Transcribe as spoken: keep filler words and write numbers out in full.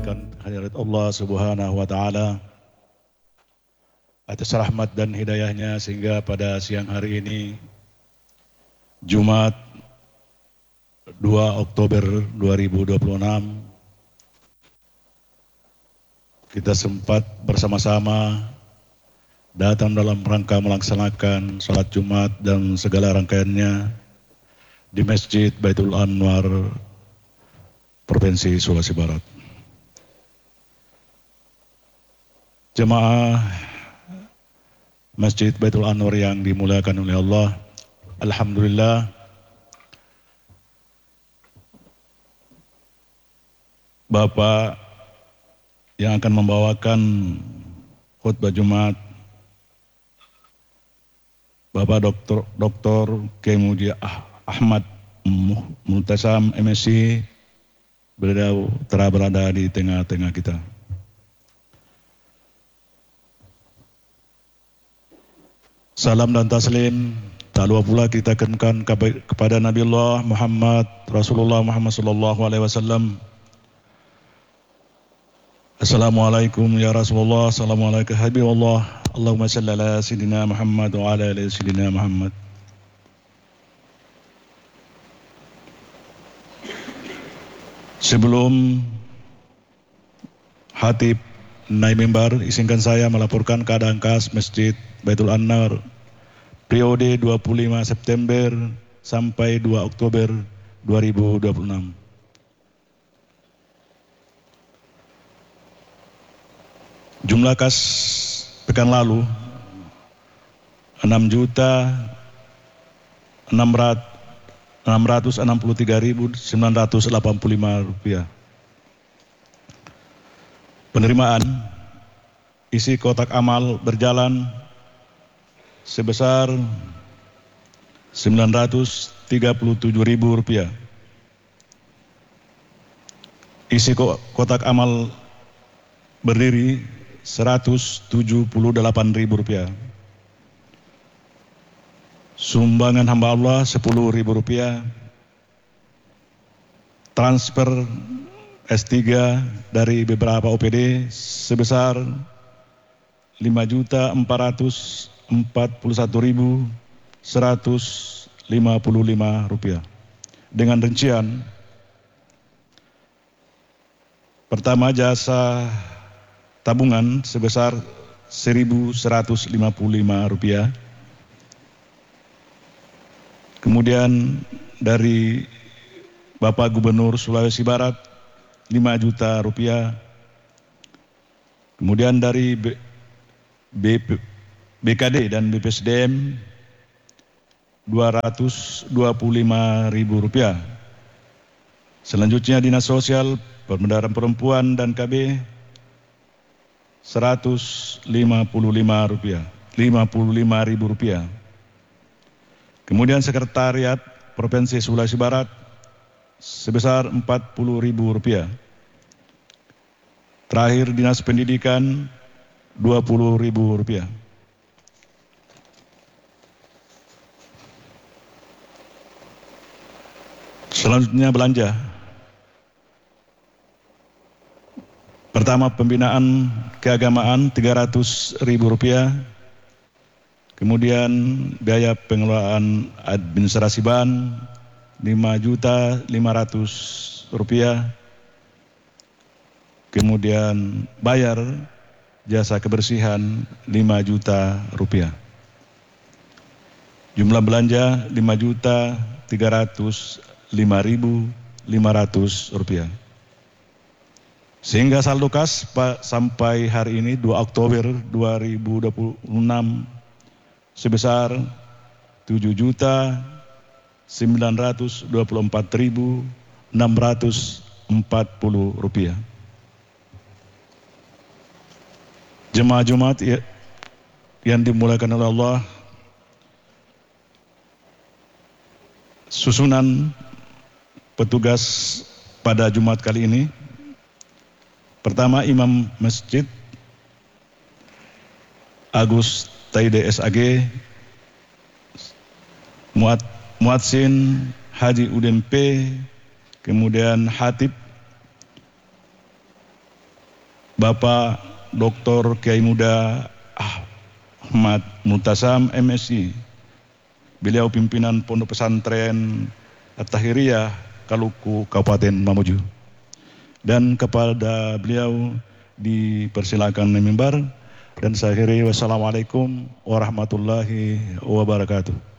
memanjatkan hadirat Allah Subhanahu wa taala atas rahmat dan hidayahnya sehingga pada siang hari ini Jumat dua Oktober dua ribu dua puluh enam kita sempat bersama-sama datang dalam rangka melaksanakan salat Jumat dan segala rangkaiannya di Masjid Baitul Anwar, Provinsi Sulawesi Barat. Jemaah Masjid Baitul Anwar yang dimuliakan oleh Allah, alhamdulillah Bapak yang akan membawakan khutbah Jumat, Bapak Doktor Doktor Kiai Muji Ahmad Multasam M Si, beliau telah berada di tengah-tengah kita. Salam dan taslim tak lupa pula kita kenkan kepada Nabi Allah Muhammad Rasulullah Muhammad sallallahu alaihi wasallam. Assalamualaikum ya Rasulullah, assalamualaikum Habibullah. Allahumma salli ala Sayyidina Muhammad wa ala ali Sayyidina Muhammad. Sebelum Hatib naik mimbar, izinkan saya melaporkan keadaan kas Masjid Baitul Anwar periode dua puluh lima September sampai dua Oktober dua ribu dua puluh enam. Jumlah kas pekan lalu enam juta enam ratus enam puluh tiga ribu sembilan ratus delapan puluh lima rupiah. Penerimaan isi kotak amal berjalan sebesar sembilan ratus tiga puluh tujuh ribu rupiah. Isi kotak amal berdiri seratus tujuh puluh delapan ribu rupiah. Sumbangan hamba Allah sepuluh ribu rupiah. Transfer S tiga dari beberapa O P D sebesar lima juta empat ratus empat puluh satu ribu seratus lima puluh lima rupiah. Dengan rincian pertama jasa tabungan sebesar seribu seratus lima puluh lima rupiah. Kemudian dari Bapak Gubernur Sulawesi Barat lima juta rupiah. Kemudian dari B, B, B K D dan B P S D M dua ratus dua puluh lima ribu rupiah. Selanjutnya Dinas Sosial, Pemberdayaan Perempuan dan K B seratus lima puluh lima rupiah, lima puluh lima ribu rupiah. Kemudian Sekretariat Provinsi Sulawesi Barat sebesar empat puluh ribu rupiah. Terakhir Dinas Pendidikan dua puluh ribu rupiah. Selanjutnya belanja. Pertama pembinaan keagamaan tiga ratus ribu rupiah. Kemudian biaya pengelolaan administrasi ban lima juta lima ratus rupiah. Kemudian bayar jasa kebersihan lima juta rupiah. Jumlah belanja lima juta tiga ratus lima ribu lima ratus rupiah. Sehingga saldo kas sampai hari ini dua Oktober dua ribu dua puluh enam sebesar tujuh juta sembilan ratus dua puluh empat ribu enam ratus empat puluh rupiah. Jemaah Jumat yang dimuliakan oleh Allah, susunan petugas pada Jumat kali ini. Pertama, Imam Masjid Agus Taide S A G, Muad, Muadzin Haji Udin P, kemudian Hatib Bapak Doktor Kiai Muda Ahmad Multasam M Si. Beliau pimpinan Pondok Pesantren At-Tahiriyah Kaluku Kabupaten Mamuju. Dan kepada beliau dipersilakan mimbar dan saya akhiri wassalamualaikum warahmatullahi wabarakatuh.